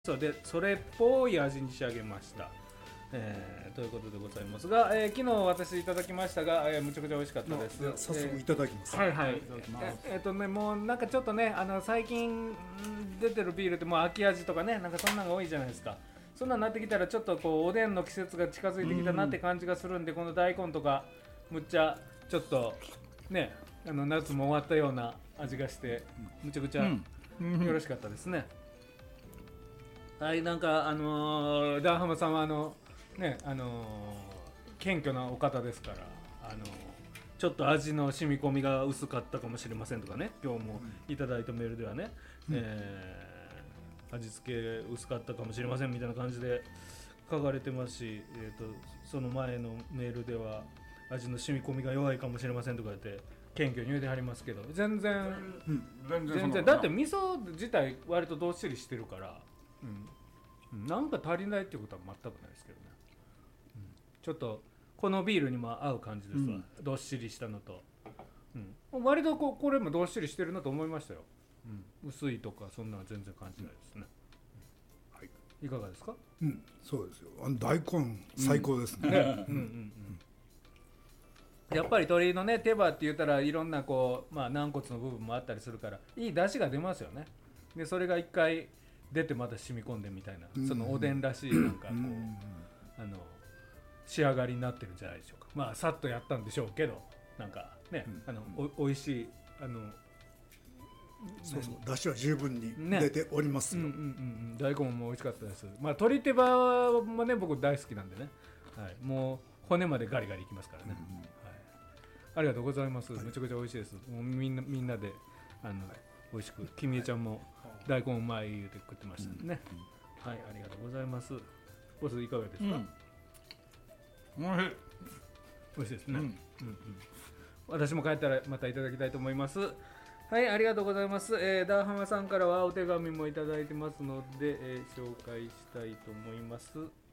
でそれっぽい味に仕上げました、ということでございますが、昨日私いただきましたが、むちゃくちゃ美味しかったです。 早速いただきます。 はいはい。いただきます。もうなんかちょっとね、最近出てるビールってもう秋味とかね、なんかそんなのが多いじゃないですか。そんなになってきたらちょっとこうおでんの季節が近づいてきたなって感じがするんで、この大根とかむっちゃちょっとね、夏も終わったような味がしてむちゃくちゃよろしかったですね。はい、なんかダーハマさんはね謙虚なお方ですからちょっと味の染み込みが薄かったかもしれませんとかね、今日もいただいたメールではね、味付け薄かったかもしれませんみたいな感じで書かれてますし、その前のメールでは味の染み込みが弱いかもしれませんとか言って謙虚に言うてはりますけど、全然だって味噌自体割とどっしりしてるから、なんか足りないっていうことは全くないですけどね、ちょっとこのビールにも合う感じですわ、どっしりしたのと、割とこれもどっしりしてるなと思いましたよ、薄いとかそんなの全然感じないですね、はい、いかがですか？ そうですよ、大根最高ですね、 やっぱり鶏のね手羽って言ったらいろんなこう、軟骨の部分もあったりするからいい出汁が出ますよね。でそれが一回出てまた染み込んでみたいな、そのおでんらしいなんかこう、仕上がりになってるんじゃないでしょうか。さっとやったんでしょうけど、なんかね、おいしいそう出汁は十分に出ておりますよ、 大根も美味しかったです。鶏手羽もね僕大好きなんでね、はい、もう骨までガリガリいきますからね、ありがとうございます、めちゃくちゃ美味しいです。もうみんなで美味しく、君江ちゃんも大根うまい言うて食ってましたね、はい、ありがとうございます。ボスいかがですか？美味しいですね、私も帰ったらまたいただきたいと思います。はい、ありがとうございます。ダーハマさんからはお手紙もいただいてますので、紹介したいと思います。